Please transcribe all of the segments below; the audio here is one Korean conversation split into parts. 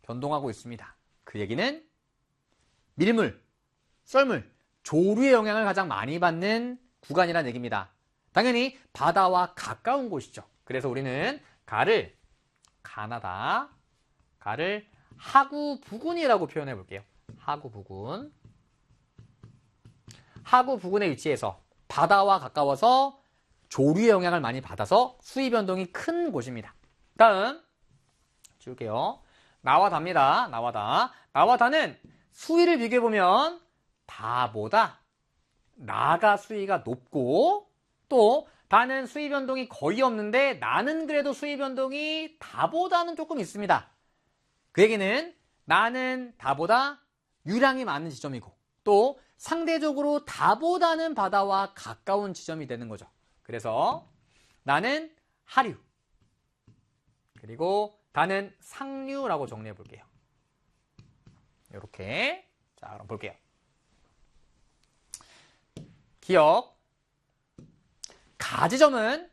변동하고 있습니다. 그 얘기는 밀물, 썰물, 조류의 영향을 가장 많이 받는 구간이라는 얘기입니다. 당연히 바다와 가까운 곳이죠. 그래서 우리는 가를 가나다, 가를 하구 부근이라고 표현해 볼게요. 하구 부근. 하구 부근에 위치해서 바다와 가까워서 조류의 영향을 많이 받아서 수위 변동이 큰 곳입니다. 다음 지울게요. 나와 다입니다. 나와 다. 나와 다는 수위를 비교해보면 다보다 나가 수위가 높고 또 다는 수위 변동이 거의 없는데 나는 그래도 수위 변동이 다보다는 조금 있습니다. 그 얘기는 나는 다보다 유량이 많은 지점이고 또 상대적으로 다보다는 바다와 가까운 지점이 되는 거죠. 그래서 나는 하류 그리고 다는 상류라고 정리해 볼게요. 이렇게. 자, 그럼 볼게요. 기억. 가지점의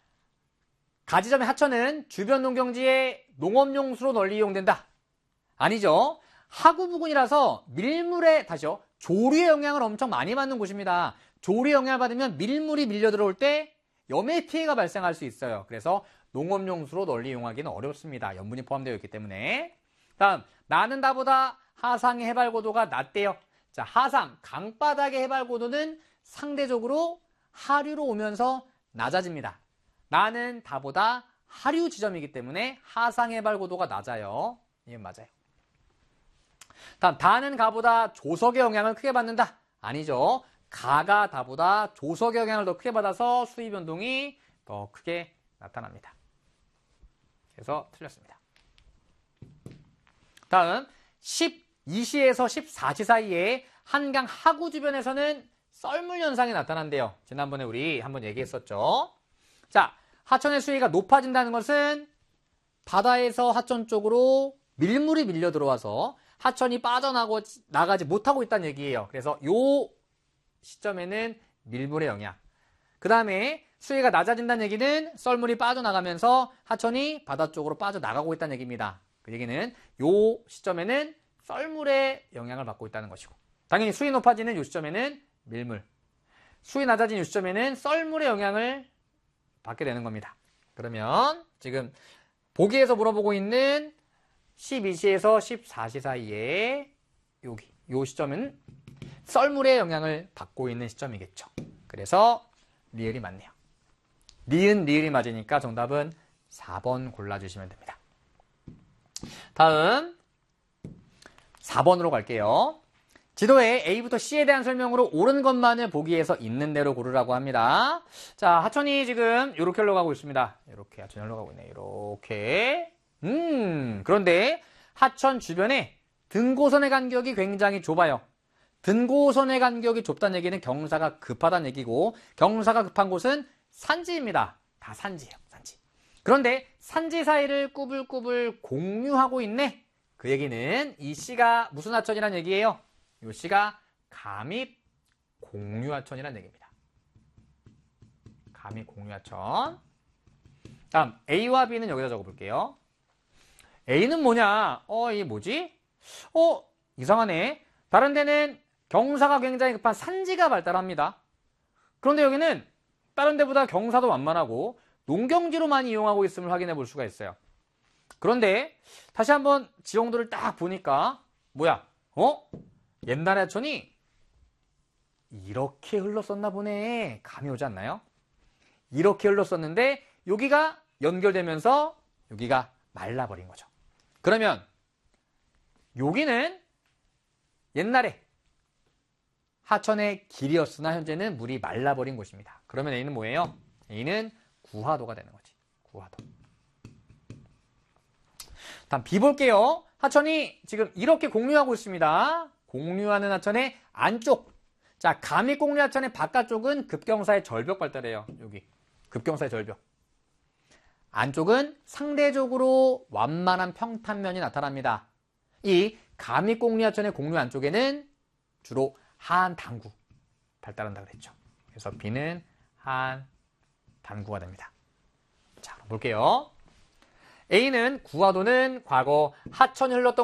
하천은 주변 농경지의 농업용수로 널리 이용된다. 아니죠. 하구 부근이라서 밀물에 다시요. 조류의 영향을 엄청 많이 받는 곳입니다. 조류의 영향을 받으면 밀물이 밀려 들어올 때 염해 피해가 발생할 수 있어요. 그래서 농업용수로 널리 이용하기는 어렵습니다. 염분이 포함되어 있기 때문에. 다음, 나는 다보다 하상의 해발 고도가 낮대요. 자, 하상, 강바닥의 해발 고도는 상대적으로 하류로 오면서 낮아집니다. 나는 다보다 하류 지점이기 때문에 하상 해발 고도가 낮아요. 이건 맞아요. 다음, 다는 가보다 조석의 영향을 크게 받는다. 아니죠. 가가 다보다 조석의 영향을 더 크게 받아서 수위 변동이 더 크게 나타납니다. 그래서 틀렸습니다. 다음 12시에서 14시 사이에 한강 하구 주변에서는 썰물 현상이 나타난대요. 지난번에 우리 한번 얘기했었죠. 자, 하천의 수위가 높아진다는 것은 바다에서 하천 쪽으로 밀물이 밀려 들어와서 하천이 빠져나가지 못하고 있다는 얘기예요. 그래서 이 시점에는 밀물의 영향. 그 다음에 수위가 낮아진다는 얘기는 썰물이 빠져나가면서 하천이 바다 쪽으로 빠져나가고 있다는 얘기입니다. 그 얘기는 이 시점에는 썰물의 영향을 받고 있다는 것이고 당연히 수위 높아지는 이 시점에는 밀물, 수위 낮아진 이 시점에는 썰물의 영향을 받게 되는 겁니다. 그러면 지금 보기에서 물어보고 있는 12시에서 14시 사이에 이 시점은 썰물의 영향을 받고 있는 시점이겠죠. 그래서 리을이 맞네요. 니은, 리을이 맞으니까 정답은 4번 골라주시면 됩니다. 다음 4번으로 갈게요. 지도에 A부터 C에 대한 설명으로 옳은 것만을 보기에서 있는 대로 고르라고 합니다. 자, 하천이 지금 이렇게 흘러가고 있습니다. 이렇게 하천이 흘러가고 있네. 이렇게. 그런데 하천 주변에 등고선의 간격이 굉장히 좁아요. 등고선의 간격이 좁다는 얘기는 경사가 급하다는 얘기고 경사가 급한 곳은 산지입니다. 다 산지예요. 산지. 그런데 산지 사이를 꾸불꾸불 공유하고 있네. 그 얘기는 이 C가 무슨 하천이라는 얘기예요? 이 C가 감입 공유하천이라는 얘기입니다. 감입 공유하천. 다음 A와 B는 여기다 적어볼게요. A는 뭐냐? 이게 뭐지? 이상하네. 다른 데는 경사가 굉장히 급한 산지가 발달합니다. 그런데 여기는 다른 데보다 경사도 완만하고 농경지로 많이 이용하고 있음을 확인해 볼 수가 있어요. 그런데 다시 한번 지형도를 딱 보니까 뭐야? 옛날에 하천이 이렇게 흘렀었나 보네. 감이 오지 않나요? 이렇게 흘렀었는데 여기가 연결되면서 여기가 말라버린 거죠. 그러면 여기는 옛날에 하천의 길이었으나 현재는 물이 말라버린 곳입니다. 그러면 A는 뭐예요? A는 구하도가 되는 거지. 구하도. 다음 B 볼게요. 하천이 지금 이렇게 공유하고 있습니다. 공유하는 하천의 안쪽. 자, 감입 공유 하천의 바깥쪽은 급경사의 절벽 발달해요. 여기 급경사의 절벽. 안쪽은 상대적으로 완만한 평탄면이 나타납니다. 이 감입 공유 하천의 공유 안쪽에는 주로 하안 단구 발달한다 그랬죠. 그래서 B는 하안 단구가 됩니다. 자, 볼게요. A는 구하도는 과거 하천이 흘렀던